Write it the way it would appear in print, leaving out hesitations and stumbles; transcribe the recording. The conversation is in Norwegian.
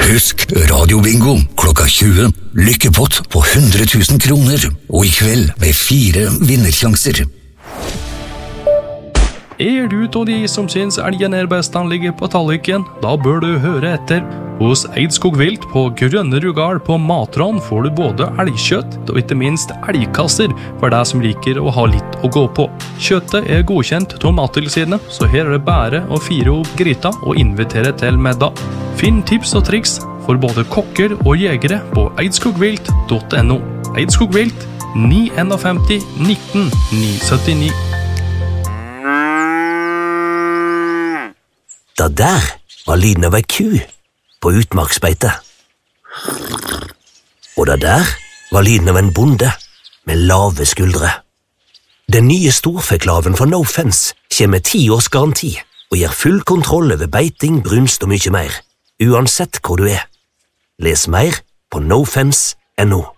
Husk Radio-bingo klokka 20. Lykkepott på 100 000 kroner. Og i kveld med 4 vinnersjanser. Du av de som synes elgen best han ligger på talliken? Da bør du høre etter. Hos Eidskog Vilt på Grønne Rugal på Matran får du både elgkjøtt og ikke minst elgkasser for deg som liker å ha litt å gå på. Kjøttet godkjent av Mattilsynet, så her det bare å fire opp gryta og invitere til middag. Finn tips og triks for både kokker og jegere på eidskogvilt.no. Eidskog Vilt 951 19 979. Det der var lyden av ei ku på utmarksbeite. Og det der var lyden av en bonde med lave skuldre. Den nye storfeklaven fra No Fence kommer med 10 års garanti og gir full kontroll over beiting, brunst og mye mer, uansett hvor du er. Les mer på nofence.no.